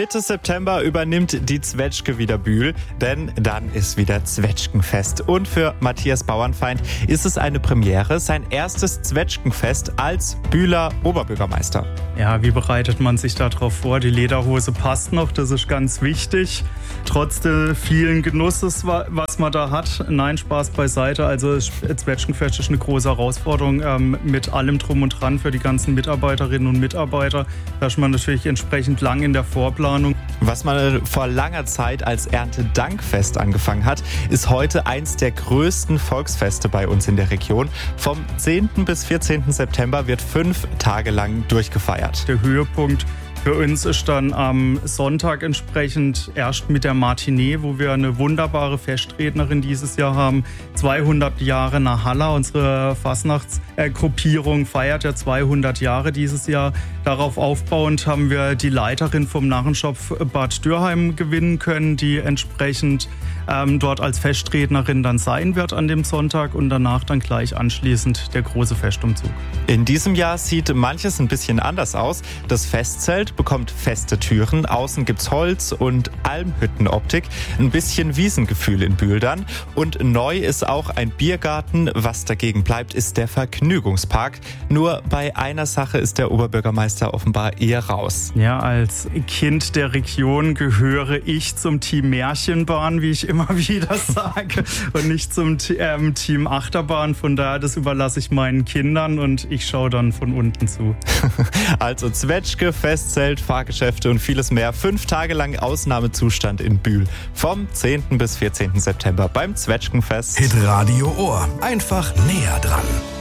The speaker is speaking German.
Mitte September übernimmt die Zwetschge wieder Bühl, denn dann ist wieder Zwetschgenfest. Und für Matthias Bauernfeind ist es eine Premiere, sein erstes Zwetschgenfest als Bühler Oberbürgermeister. Ja, wie bereitet man sich darauf vor? Die Lederhose passt noch, das ist ganz wichtig. Trotz des vielen Genusses, was man da hat. Nein, Spaß beiseite. Also das Zwetschgenfest ist eine große Herausforderung mit allem Drum und Dran für die ganzen Mitarbeiterinnen und Mitarbeiter. Da ist man natürlich entsprechend lang in der Vorplanung. Was man vor langer Zeit als Erntedankfest angefangen hat, ist heute eins der größten Volksfeste bei uns in der Region. Vom 10. bis 14. September wird 5 Tage lang durchgefeiert. Der Höhepunkt für uns ist dann am Sonntag entsprechend erst mit der Matinee, wo wir eine wunderbare Festrednerin dieses Jahr haben. 200 Jahre Nahalla, unsere Fasnachtsgruppierung feiert ja 200 Jahre dieses Jahr. Darauf aufbauend haben wir die Leiterin vom Narrenschopf Bad Dürheim gewinnen können, die entsprechend dort als Festrednerin dann sein wird an dem Sonntag und danach dann gleich anschließend der große Festumzug. In diesem Jahr sieht manches ein bisschen anders aus. Das Festzelt bekommt feste Türen, außen gibt's Holz und Almhüttenoptik, ein bisschen Wiesengefühl in Bühl dann. Und neu ist auch ein Biergarten. Was dagegen bleibt, ist der Vergnügungspark. Nur bei einer Sache ist der Oberbürgermeister offenbar eher raus. Ja, als Kind der Region gehöre ich zum Team Märchenbahn, wie ich immer wieder sage, und nicht zum Team Achterbahn. Von daher, das überlasse ich meinen Kindern und ich schaue dann von unten zu. Also Zwetschge, Festzelt, Fahrgeschäfte und vieles mehr. 5 Tage lang Ausnahmezustand in Bühl. Vom 10. bis 14. September beim Zwetschgenfest. Hitradio Ohr. Einfach näher dran.